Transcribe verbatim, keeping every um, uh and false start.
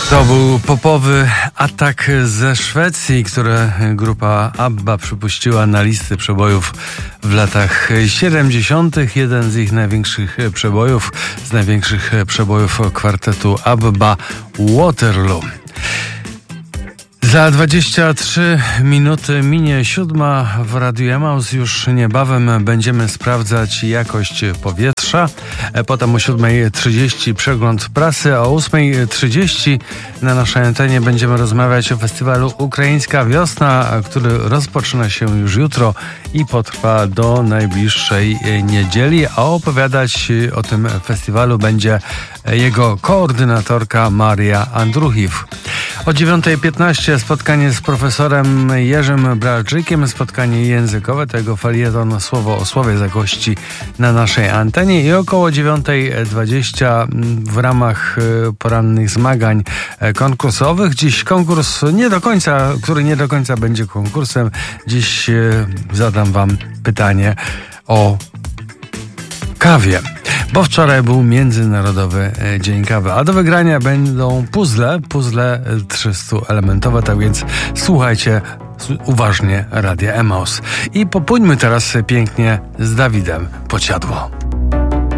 To był popowy atak ze Szwecji, który grupa ABBA przypuściła na listy przebojów w latach siedemdziesiątych. Jeden z ich największych przebojów, z największych przebojów kwartetu ABBA, Waterloo. Za dwadzieścia trzy minuty minie siódma w Radiu Emaus. Już niebawem będziemy sprawdzać jakość powietrza. Potem o siódma trzydzieści przegląd prasy, a o ósma trzydzieści na naszej antenie będziemy rozmawiać o festiwalu Ukraińska Wiosna, który rozpoczyna się już jutro i potrwa do najbliższej niedzieli, a opowiadać o tym festiwalu będzie jego koordynatorka Maria Andruchiw. O dziewiąta piętnaście spotkanie z profesorem Jerzym Bralczykiem, spotkanie językowe, to jego felieton Słowo o Słowie zagości na naszej antenie i około dziewiąta dwadzieścia w ramach porannych zmagań konkursowych. Dziś konkurs nie do końca, który nie do końca będzie konkursem. Dziś zadam wam pytanie o kawie, bo wczoraj był Międzynarodowy Dzień Kawy, a do wygrania będą puzzle, puzzle trzystuelementowe, tak więc słuchajcie uważnie Radia Emaus. I popłyńmy teraz pięknie z Dawidem Podsiadło.